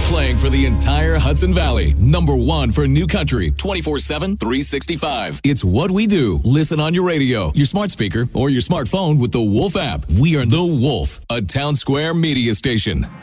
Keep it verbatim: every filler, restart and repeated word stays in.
Playing for the entire Hudson Valley. Number one for new country, twenty-four seven, three sixty-five. It's what we do. Listen on your radio, your smart speaker, or your smartphone with the Wolf app. We are The Wolf, a Town Square media station.